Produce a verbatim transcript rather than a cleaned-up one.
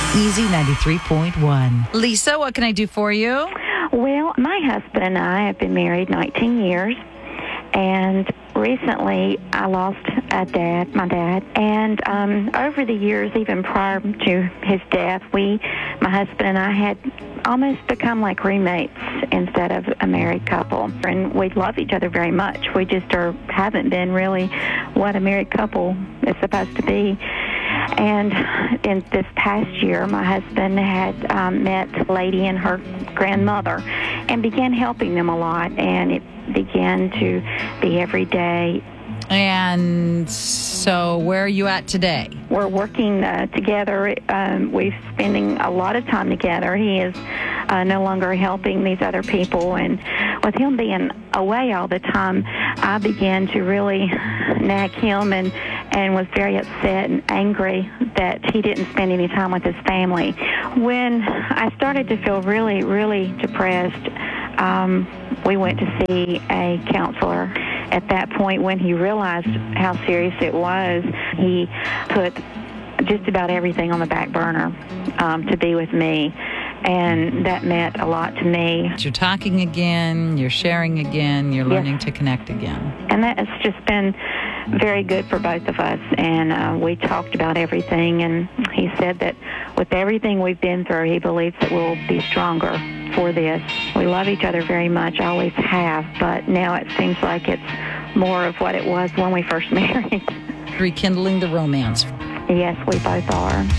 Easy ninety-three point one. Lisa, what can I do for you? Well, my husband and I have been married nineteen years, and recently I lost a dad, my dad, and um, over the years, even prior to his death, we, my husband and I had almost become like roommates instead of a married couple, and we love each other very much. We just are, haven't been really what a married couple is supposed to be. And in this past year, my husband had um, met a lady and her grandmother and began helping them a lot, and it began to be every day. And so where are you at today? We're working uh, together. Um, we're spending a lot of time together. He is uh, no longer helping these other people, and with him being away all the time, I began to really nag him and, and was very upset and angry that he didn't spend any time with his family. When I started to feel really, really depressed, um, we went to see a counselor. At that point, when he realized how serious it was, he put just about everything on the back burner um, to be with me. And that meant a lot to me. You're talking again, you're sharing again, you're learning Yes. to connect again. And that has just been very good for both of us. And uh, we talked about everything. And he said that with everything we've been through, he believes that we'll be stronger for this. We love each other very much, always have. But now it seems like it's more of what it was when we first married. Rekindling the romance. Yes, we both are.